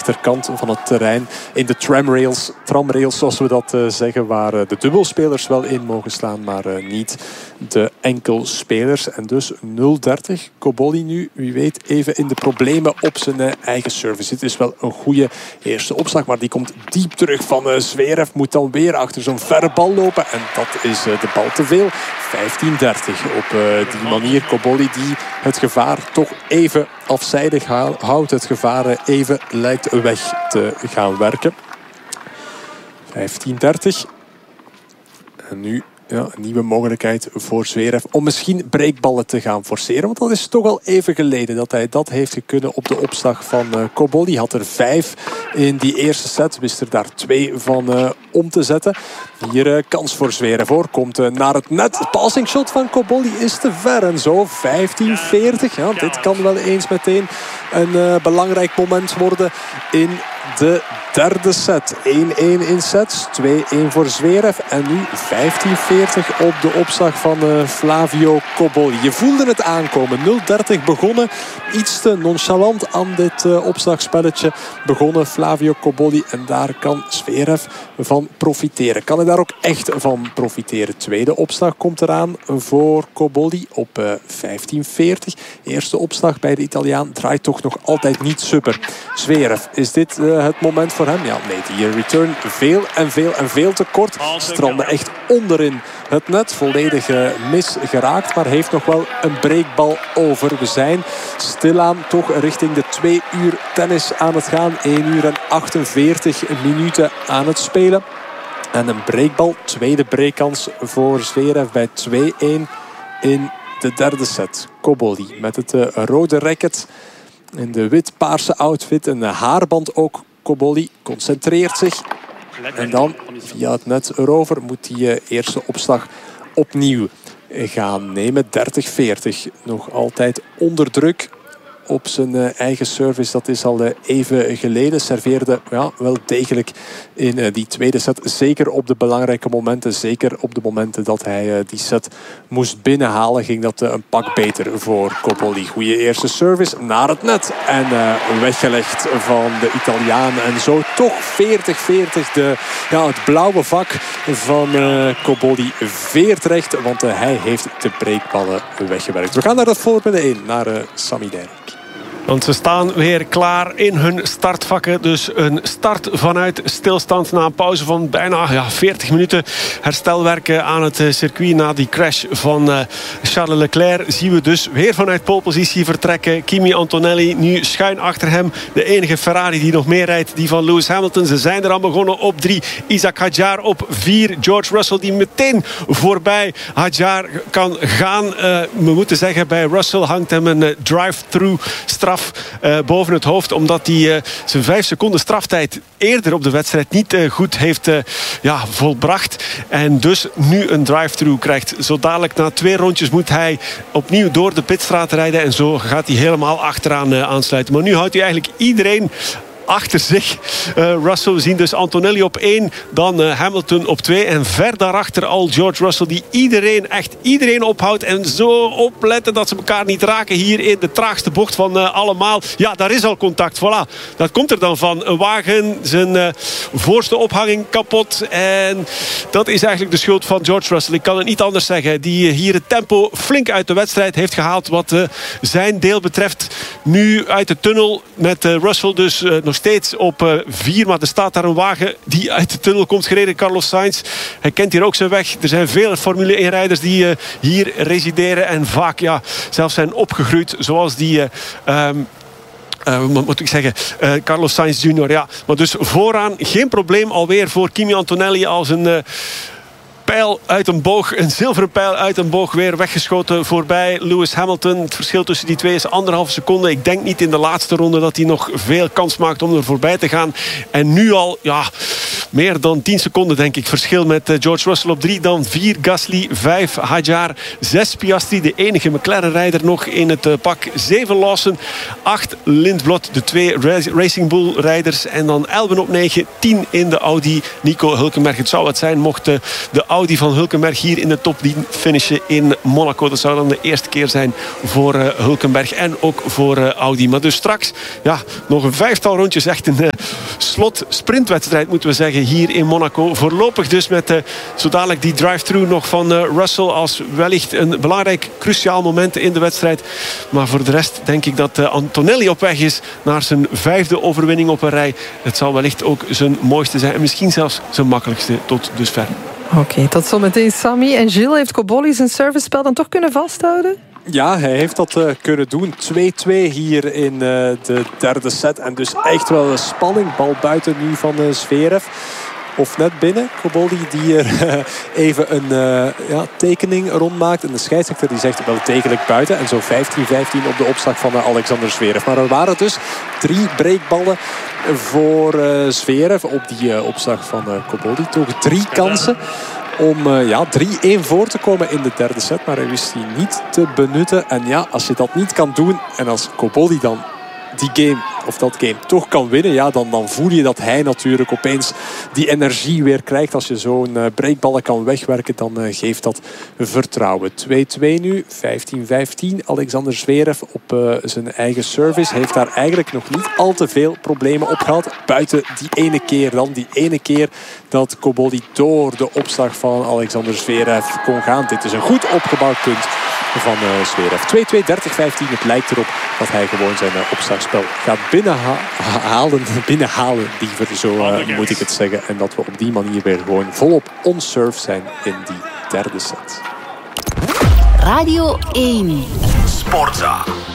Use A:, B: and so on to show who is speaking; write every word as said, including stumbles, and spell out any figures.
A: rechterkant van het terrein. In de tramrails, tramrails zoals we dat uh, zeggen. Waar uh, de dubbelspelers wel in mogen slaan. Maar uh, niet de enkelspelers. En dus nul dertig. Cobolli nu, wie weet, even in de problemen op zijn uh, eigen service. Het is wel een goede eerste opslag. Maar die komt diep terug van uh, Zverev. Moet dan weer achter zo'n verre bal lopen. En dat is uh, de bal te veel. vijftien dertig. Op uh, die manier Cobolli die het gevaar toch even afzijdig houdt. Het gevaar even lijkt weg te gaan werken. vijftien dertig. En nu ja, een nieuwe mogelijkheid voor Zverev om misschien breekballen te gaan forceren. Want dat is toch al even geleden dat hij dat heeft kunnen op de opslag van uh, Cobolli. Had er vijf in die eerste set. Wist er daar twee van uh, om te zetten. Hier uh, kans voor Zverev voor. Komt uh, naar het net. Het passing shot van Cobolli is te ver. En zo vijftien veertig. Ja, dit kan wel eens meteen een uh, belangrijk moment worden in de derde set. één-één in sets. twee-één voor Zverev. En nu vijftien veertig op de opslag van uh, Flavio Cobolli. Je voelde het aankomen. nul dertig begonnen. Iets te nonchalant aan dit uh, opslagspelletje begonnen Flavio Cobolli. En daar kan Zverev van profiteren. Kan hij daar ook echt van profiteren. Tweede opslag komt eraan voor Cobolli op uh, vijftien veertig. Eerste opslag bij de Italiaan draait toch nog altijd niet super. Zverev, is dit uh, het moment voor hem? Ja, nee, die return veel en veel en veel te kort. Strandde echt onderin het net. Volledig uh, misgeraakt, maar heeft nog wel een breekbal over. We zijn stilaan toch richting de twee uur tennis aan het gaan. één uur en achtenveertig minuten aan het spelen. En een breekbal, tweede breekkans voor Zverev bij twee-één in de derde set. Cobolli met het uh, rode racket in de wit-paarse outfit. Een haarband ook. Cobolli concentreert zich. En dan via het net erover moet die uh, eerste opslag opnieuw gaan nemen. dertig veertig. Nog altijd onder druk op zijn uh, eigen service. Dat is al uh, even geleden. Serveerde ja, wel degelijk in uh, die tweede set. Zeker op de belangrijke momenten. Zeker op de momenten dat hij uh, die set moest binnenhalen. Ging dat uh, een pak beter voor Cobolli. Goeie eerste service naar het net. En uh, weggelegd van de Italiaan. En zo toch veertig veertig. De, ja, het blauwe vak van uh, Cobolli veert recht. Want uh, hij heeft de breekballen weggewerkt. We gaan naar het voorbeeld één. Naar uh, Sami Derek.
B: Want ze staan weer klaar in hun startvakken. Dus een start vanuit stilstand na een pauze van bijna ja, veertig minuten. Herstelwerken aan het circuit na die crash van uh, Charles Leclerc. Zien we dus weer vanuit polepositie vertrekken. Kimi Antonelli nu schuin achter hem. De enige Ferrari die nog meer rijdt, die van Lewis Hamilton. Ze zijn er aan begonnen op drie. Isaac Hadjar op vier. George Russell die meteen voorbij Hadjar kan gaan. Uh, we moeten zeggen, bij Russell hangt hem een uh, drive-through straf Uh, boven het hoofd, omdat hij uh, zijn vijf seconden straftijd eerder op de wedstrijd niet uh, goed heeft uh, ja, volbracht. En dus nu een drive-through krijgt. Zo dadelijk na twee rondjes moet hij opnieuw door de pitstraat rijden. En zo gaat hij helemaal achteraan uh, aansluiten. Maar nu houdt hij eigenlijk iedereen achter zich. Uh, Russell, we zien dus Antonelli op één, dan uh, Hamilton op twee en ver daarachter al George Russell die iedereen, echt iedereen ophoudt en zo opletten dat ze elkaar niet raken hier in de traagste bocht van uh, allemaal. Ja, daar is al contact, voilà. Dat komt er dan van. Een wagen, zijn uh, voorste ophanging kapot en dat is eigenlijk de schuld van George Russell. Ik kan het niet anders zeggen. Die uh, hier het tempo flink uit de wedstrijd heeft gehaald wat uh, zijn deel betreft. Nu uit de tunnel met uh, Russell dus uh, nog steeds op uh, vier, maar er staat daar een wagen die uit de tunnel komt gereden, Carlos Sainz. Hij kent hier ook zijn weg. Er zijn veel Formule één-rijders die uh, hier resideren en vaak ja, zelfs zijn opgegroeid, zoals die Uh, um, Uh, wat moet ik zeggen? Uh, Carlos Sainz junior, ja. Maar dus vooraan geen probleem alweer voor Kimi Antonelli als een Uh, pijl uit een boog, een zilveren pijl uit een boog weer weggeschoten voorbij Lewis Hamilton. Het verschil tussen die twee is anderhalve seconde. Ik denk niet in de laatste ronde dat hij nog veel kans maakt om er voorbij te gaan. En nu al, ja, meer dan tien seconden denk ik verschil met George Russell op drie. Dan vier Gasly, vijf Hadjar, zes Piastri, de enige McLaren-rijder nog in het pak. zeven Lawson, acht Lindblad, de twee Racing Bull-rijders. En dan Albon op negen, tien in de Audi Nico Hülkenberg. Het zou het zijn mocht de, de Audi van Hülkenberg hier in de top tien finishen in Monaco. Dat zou dan de eerste keer zijn voor uh, Hülkenberg en ook voor uh, Audi. Maar dus straks ja, nog een vijftal rondjes. Echt een uh, slot sprintwedstrijd moeten we zeggen hier in Monaco. Voorlopig dus met uh, zo dadelijk die drive-thru nog van uh, Russell als wellicht een belangrijk cruciaal moment in de wedstrijd. Maar voor de rest denk ik dat uh, Antonelli op weg is naar zijn vijfde overwinning op een rij. Het zal wellicht ook zijn mooiste zijn en misschien zelfs zijn makkelijkste tot dusver.
C: Oké, okay, tot zometeen Sammy. En Gilles, heeft Cobolli zijn servicespel dan toch kunnen vasthouden?
A: Ja, hij heeft dat uh, kunnen doen. twee-twee hier in uh, de derde set. En dus echt wel een spanning. Bal buiten nu van uh, Zverev. Of net binnen. Cobolli die er uh, even een uh, ja, tekening rondmaakt. En de scheidsrechter die zegt wel degelijk buiten. En zo vijftien vijftien op de opslag van uh, Alexander Zverev. Maar er waren dus drie breakballen voor uh, Zverev op die uh, opslag van uh, Cobolli. Toch drie kansen om uh, ja, drie-één voor te komen in de derde set. Maar hij wist die niet te benutten. En ja, als je dat niet kan doen en als Cobolli dan die game of dat game toch kan winnen, ja, dan, dan voel je dat hij natuurlijk opeens die energie weer krijgt. Als je zo'n uh, breakballen kan wegwerken, dan uh, geeft dat vertrouwen. twee-twee nu, vijftien vijftien. Alexander Zverev op uh, zijn eigen service heeft daar eigenlijk nog niet al te veel problemen op gehad. Buiten die ene keer dan, die ene keer dat Cobolli door de opslag van Alexander Zverev kon gaan. Dit is een goed opgebouwd punt van uh, Zverev. twee-twee, dertig vijftien. Het lijkt erop dat hij gewoon zijn uh, opslagspel gaat binnenhalen. Binnenhalen, liever zo uh, moet ik het zeggen. En dat we op die manier weer gewoon volop on-serve zijn in die derde set.
D: Radio één.
E: Sportza.